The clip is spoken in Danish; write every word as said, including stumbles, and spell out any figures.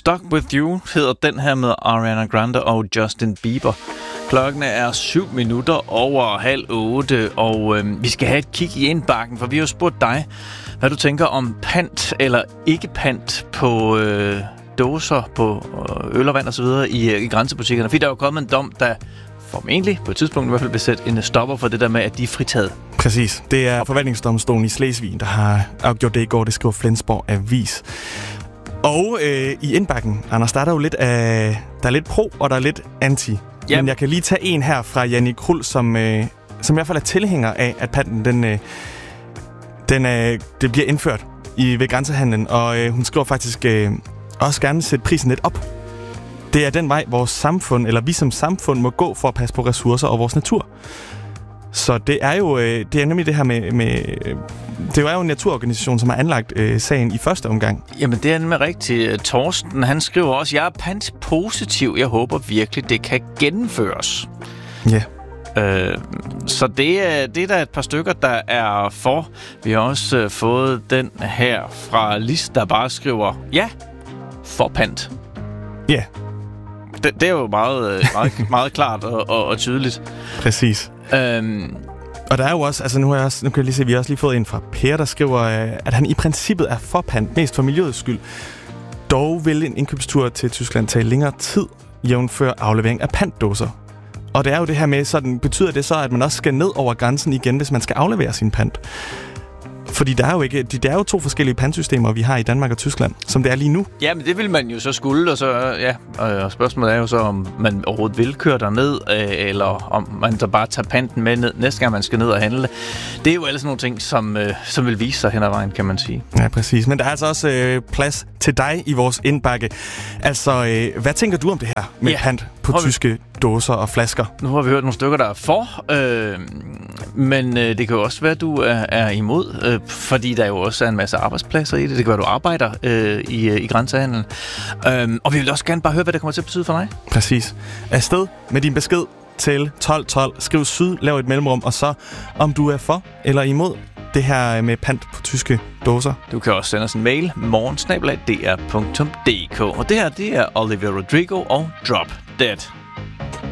Stuck With You hedder den her med Ariana Grande og Justin Bieber. Klokken er syv minutter over halv otte, og øh, vi skal have et kig i indbakken, for vi har jo spurgt dig, hvad du tænker om pant eller ikke pant på øh, dåser, på øh, øl og vand og så videre i, i grænsebutikkerne. Fordi der er jo kommet en dom, der formentlig på et tidspunkt i hvert fald vil sætte en stopper for det der med, at de er fritaget. Præcis. Det er forvaltningsdomstolen i Slesvig, der har afgjort det i går. Det skriver Flensborg Avis. Og øh, i indbakken, Anders, der er der jo lidt af, der er lidt pro, og der er lidt anti. Yep. Men jeg kan lige tage en her fra Jannik Krul, som, øh, som i hvert fald er tilhænger af, at panten den, øh, den, øh, det bliver indført i, ved grænsehandlen. Og øh, hun skriver faktisk øh, også gerne sætte prisen lidt op. Det er den vej, vores samfund, eller vi som samfund, må gå for at passe på ressourcer og vores natur. Så det er jo øh, det er nemlig det her med, med øh, det er jo en naturorganisation, som har anlagt øh, sagen i første omgang. Jamen det er nemlig rigtigt. Torsten, han skriver også, jeg er pantpositiv. Jeg håber virkelig, det kan gennemføres. Ja. Yeah. Øh, så det er, det er der et par stykker, der er for. Vi har også øh, fået den her fra Lis, der bare skriver, ja, for pant. Ja. Yeah. Det, det er jo meget, meget, meget klart og, og, og tydeligt. Præcis. Øhm. Og der er jo også, altså nu, har jeg også, nu kan jeg lige se, vi har også lige fået en fra Per, der skriver, at han i princippet er for pant, mest for miljøets skyld. Dog vil en indkøbstur til Tyskland tage længere tid, jævnfør aflevering af pantdåser. Og det er jo det her med, sådan betyder det så, at man også skal ned over grænsen igen, hvis man skal aflevere sin pant. Fordi der er jo ikke, det er jo to forskellige pantsystemer, vi har i Danmark og Tyskland, som det er lige nu. Ja, men det vil man jo så skulle, og så ja, og spørgsmålet er jo så, om man overhovedet vil køre derned, eller om man så bare tager panten med ned, næste gang man skal ned og handle. Det er jo alle sådan nogle ting, som, som vil vise sig hen ad vejen, kan man sige. Ja, præcis. Men der er altså også øh, plads til dig i vores indbakke. Altså, øh, hvad tænker du om det her med ja. pant på vi... tyske dåser og flasker? Nu har vi hørt nogle stykker, der er for, øh, men øh, det kan jo også være, at du er, er imod, øh, fordi der jo også er en masse arbejdspladser i det. Det kan være, at du arbejder øh, i, i grænsehandlen. Øh, og vi vil også gerne bare høre, hvad det kommer til at betyde for dig. Præcis. Afsted med din besked til tolv tolv. Skriv syd, lav et mellemrum, og så om du er for eller imod det her med pant på tyske dåser. Du kan også sende os en mail, morgen snabel-a d r punktum d k. Og det her, det er Olivia Rodrigo og Drop Dead.